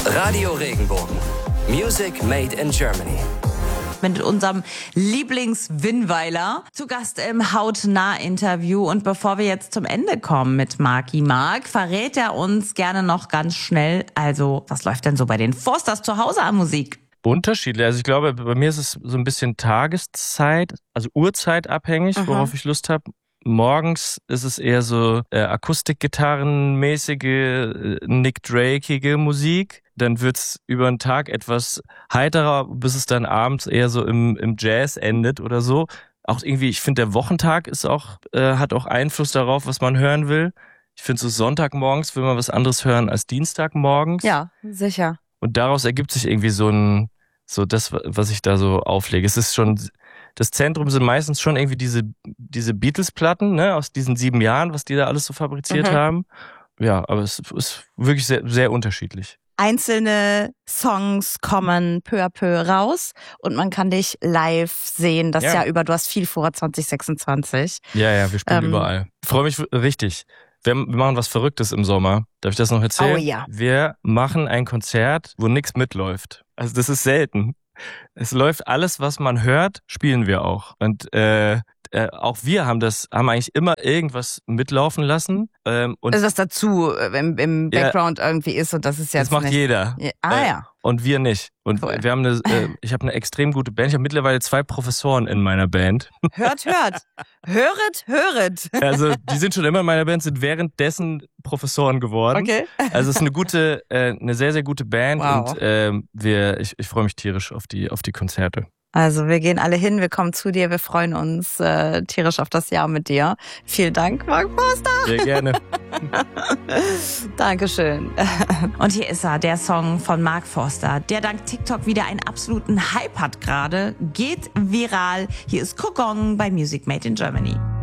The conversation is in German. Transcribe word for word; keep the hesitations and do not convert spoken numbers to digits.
Radio Regenbogen. Music made in Germany. Mit unserem Lieblings-Winnweiler zu Gast im Hautnah-Interview. Und bevor wir jetzt zum Ende kommen mit Marky Mark, verrät er uns gerne noch ganz schnell, also was läuft denn so bei den Forsters zu Hause an Musik? Unterschiedlich. Also ich glaube, bei mir ist es so ein bisschen Tageszeit, also Uhrzeit abhängig, Aha. worauf ich Lust habe. Morgens ist es eher so äh, Akustikgitarrenmäßige, äh, Nick Drakeige Musik. Dann wird's über den Tag etwas heiterer, bis es dann abends eher so im, im Jazz endet oder so. Auch irgendwie, ich finde, der Wochentag ist auch, äh, hat auch Einfluss darauf, was man hören will. Ich finde, so Sonntagmorgens will man was anderes hören als Dienstagmorgens. Ja, sicher. Und daraus ergibt sich irgendwie so ein, so das, was ich da so auflege. Es ist schon, das Zentrum sind meistens schon irgendwie diese, diese Beatles-Platten, ne, aus diesen sieben Jahren, was die da alles so fabriziert Mhm. haben. Ja, aber es ist wirklich sehr, sehr unterschiedlich. Einzelne Songs kommen peu à peu raus und man kann dich live sehen. Das Ja. Jahr über, du hast viel vor zwanzig sechsundzwanzig. Ja, ja, wir spielen Ähm. überall. Ich freue mich richtig. Wir wir machen was Verrücktes im Sommer. Darf ich das noch erzählen? Oh ja. Wir machen ein Konzert, wo nichts mitläuft. Also das ist selten. Es läuft alles, was man hört, spielen wir auch. Und äh, äh, auch wir haben das, haben eigentlich immer irgendwas mitlaufen lassen. Ähm, und Also was dazu äh, im, im Ja. Background irgendwie ist und das ist jetzt das macht nicht... jeder. Ja. Ah Äh, ja. Und wir nicht. Und Cool. wir haben eine, äh, ich habe eine extrem gute Band. Ich habe mittlerweile zwei Professoren in meiner Band. Hört, hört. Höret, höret. Also die sind schon immer in meiner Band, sind währenddessen Professoren geworden. Okay. Also es ist eine gute, äh, eine sehr, sehr gute Band Wow. und ähm, wir, ich, ich freue mich tierisch auf die, auf die Konzerte. Also wir gehen alle hin, wir kommen zu dir, wir freuen uns äh, tierisch auf das Jahr mit dir. Vielen Dank, Mark Forster. Sehr gerne. Dankeschön. Und hier ist er, der Song von Mark Forster, der dank TikTok wieder einen absoluten Hype hat gerade, geht viral. Hier ist Kokong bei Music Made in Germany.